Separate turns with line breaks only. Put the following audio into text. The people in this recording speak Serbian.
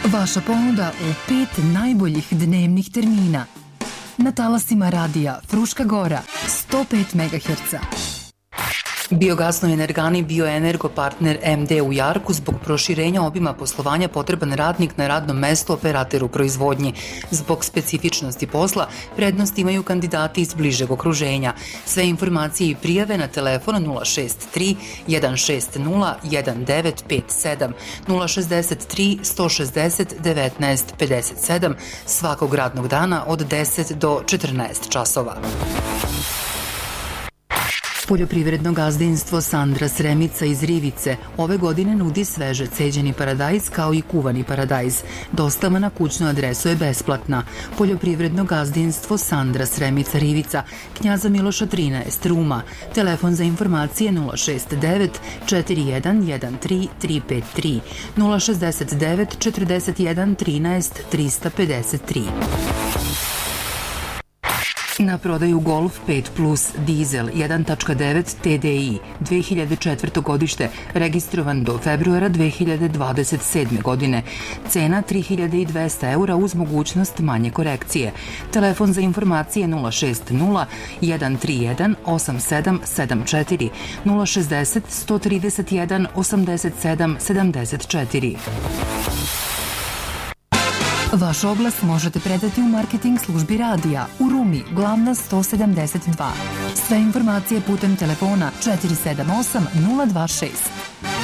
Vaša ponuda u 5 najboljih dnevnih termina. Na talasima radija Fruška Gora, 105 MHz. Biogasno energani Bioenergo partner MD u Jarku zbog proširenja obima poslovanja potreban radnik na radnom mestu operateru proizvodnji. Zbog specifičnosti posla prednost imaju kandidati iz bližeg okruženja. Sve informacije i prijave na telefon 063 160 1957 063 160 1957 svakog radnog dana od 10 do 14 časova. Poljoprivredno gazdinstvo Sandra Sremica iz Rivice ove godine nudi sveže ceđeni paradajz kao i kuvani paradajz. Dostava na kućnu adresu je besplatna. Poljoprivredno gazdinstvo Sandra Sremica Rivica, Knjaza Miloša 13, Ruma. Telefon za informacije 069 4113 353 069 41 13 353. Na prodaju Golf 5 Plus dizel 1.9 TDI 2004. godište, registrovan do februara 2027. godine. Cena 3200 € uz mogućnost manje korekcije. Telefon za informacije 060 131 8774 060 131 87 74. Vaš oglas možete predati u marketing službi radija u Rumi, Glavna 172. Sve informacije putem telefona 478 026.